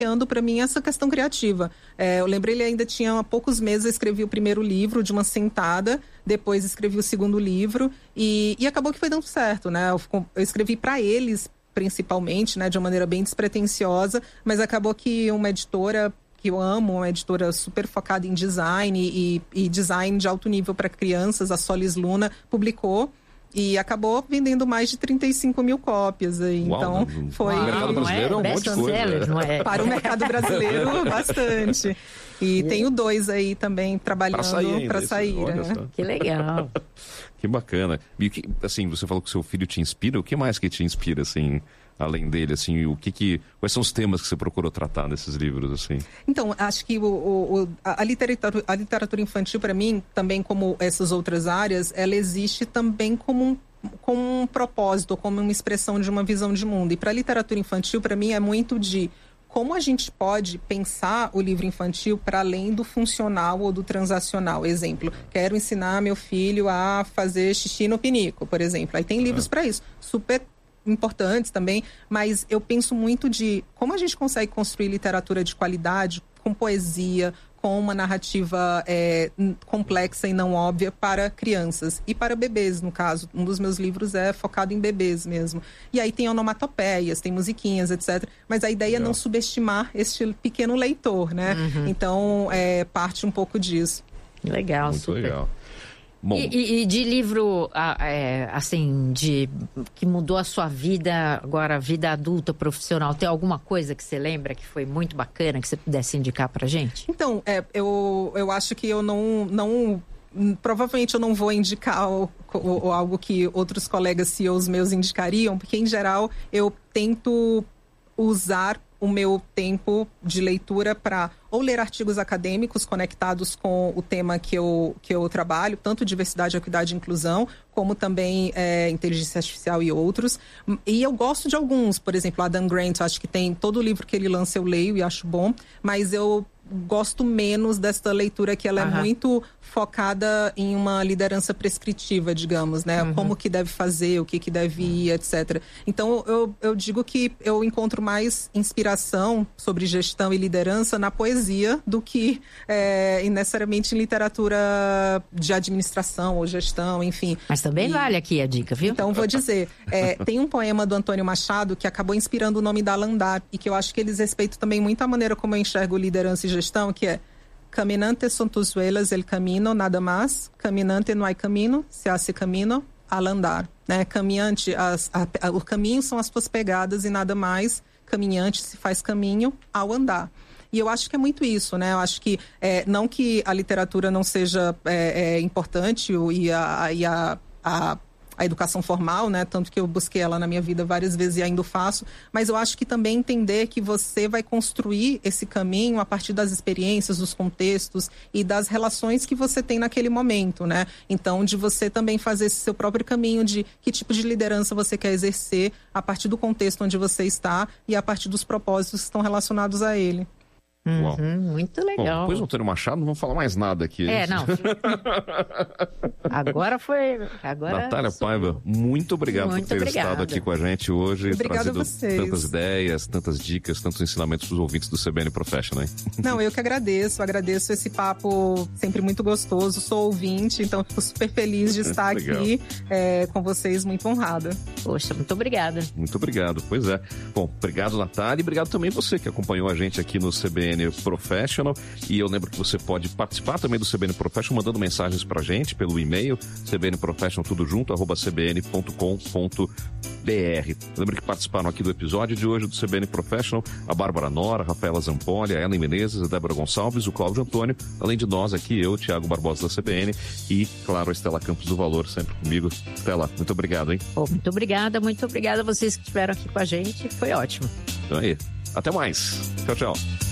desbloqueando para mim essa questão criativa. Eu lembro, ele ainda tinha há poucos meses, eu escrevi o primeiro livro de uma sentada, depois escrevi o segundo livro e acabou que foi dando certo, né? Eu escrevi para eles, principalmente, né, de uma maneira bem despretensiosa, mas acabou que uma editora que eu amo, uma editora super focada em design e design de alto nível para crianças, a Solis Luna, publicou e acabou vendendo mais de 35 mil cópias. Aí. Uau, então, foi... O mercado brasileiro é um monte de coisa. Não é? Para o mercado brasileiro, bastante. E tenho 2 aí também trabalhando para sair. Né? Que legal. Que bacana. E assim, você falou que seu filho te inspira. O que mais que te inspira, assim, além dele, assim, quais são os temas que você procurou tratar nesses livros, assim? Então, acho que a literatura infantil, para mim, também como essas outras áreas, ela existe também como um propósito, como uma expressão de uma visão de mundo. E para a literatura infantil, para mim, é muito de como a gente pode pensar o livro infantil para além do funcional ou do transacional. Exemplo, quero ensinar meu filho a fazer xixi no pinico, por exemplo. Aí tem livros para isso, super importantes também, mas eu penso muito de como a gente consegue construir literatura de qualidade, com poesia, com uma narrativa complexa e não óbvia para crianças e para bebês, no caso. Um dos meus livros é focado em bebês mesmo. E aí tem onomatopeias, tem musiquinhas, etc. Mas a ideia é não subestimar este pequeno leitor, né? Então, parte um pouco disso. Legal, muito super. Legal. Bom. E de livro, assim, que mudou a sua vida, agora a vida adulta, profissional, tem alguma coisa que você lembra que foi muito bacana, que você pudesse indicar pra gente? Então, eu acho que eu não provavelmente eu não vou indicar algo que outros colegas CEOs meus indicariam, porque em geral eu tento usar o meu tempo de leitura para ou ler artigos acadêmicos conectados com o tema que eu trabalho, tanto diversidade, equidade e inclusão, como também inteligência artificial e outros. E eu gosto de alguns, por exemplo, Adam Grant, acho que tem todo o livro que ele lança eu leio e acho bom, mas eu gosto menos desta leitura que ela é muito focada em uma liderança prescritiva, digamos, né? Como que deve fazer, o que deve ir, etc. Então, eu digo que eu encontro mais inspiração sobre gestão e liderança na poesia do que necessariamente em literatura de administração ou gestão, enfim. Mas também vale aqui a dica, viu? Então, vou dizer, tem um poema do Antônio Machado que acabou inspirando o nome da Landar e que eu acho que eles respeitam também muito a maneira como eu enxergo liderança e gestão, que é caminante son tus velas el camino, nada más. Caminante no hay camino, se hace camino al andar. Né? Caminhante, o caminho são as tuas pegadas e nada mais. Caminhante se faz caminho ao andar. E eu acho que é muito isso, né? Eu acho que, não que a literatura não seja importante e a educação formal, né? Tanto que eu busquei ela na minha vida várias vezes e ainda faço, mas eu acho que também entender que você vai construir esse caminho a partir das experiências, dos contextos e das relações que você tem naquele momento, né? Então, de você também fazer esse seu próprio caminho de que tipo de liderança você quer exercer a partir do contexto onde você está e a partir dos propósitos que estão relacionados a ele. Muito legal. Bom, depois do Antônio Machado, não vamos falar mais nada aqui. Não. Agora foi... Natália Paiva, muito obrigado por ter estado aqui com a gente hoje. Obrigada trazido a vocês. Tantas ideias, tantas dicas, tantos ensinamentos para os ouvintes do CBN Professional. Não, eu que agradeço esse papo sempre muito gostoso. Sou ouvinte, então fico super feliz de estar aqui com vocês, muito honrada. Poxa, muito obrigada. Muito obrigado, pois é. Bom, obrigado, Natália, e obrigado também você que acompanhou a gente aqui no CBN Professional. E eu lembro que você pode participar também do CBN Professional mandando mensagens pra gente pelo e-mail cbnprofessional tudo junto @cbn.com.br. Lembro que participaram aqui do episódio de hoje do CBN Professional a Bárbara Nora, a Rafaela Zampoli, a Ellen Menezes, a Débora Gonçalves, o Cláudio Antônio, além de nós aqui, eu, Thiago Barbosa da CBN e, claro, a Estela Campos do Valor, sempre comigo. Estela, muito obrigado, hein? Muito obrigada a vocês que estiveram aqui com a gente, foi ótimo. Então aí, até mais. Tchau, tchau.